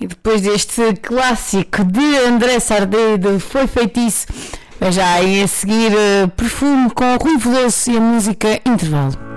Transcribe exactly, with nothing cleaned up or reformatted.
E depois deste clássico de André Sardé, de Foi Feitiço, já aí a seguir Perfume com Rui Veloso e a música Intervalo.